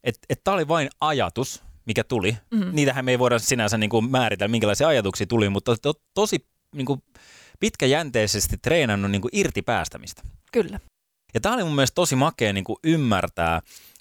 että tämä oli vain ajatus, mikä tuli. Niitähän me ei voida sinänsä niin kuin määritellä, minkälaisia ajatuksia tuli, mutta tosi niin kuin pitkäjänteisesti treenannut niin kuin irti päästämistä. Kyllä. Ja tämä oli mun mielestä tosi makea niin kuin ymmärtää,